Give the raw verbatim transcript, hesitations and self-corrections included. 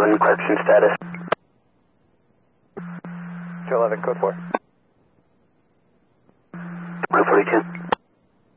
one, question status. two eleven, code four. one forty-two.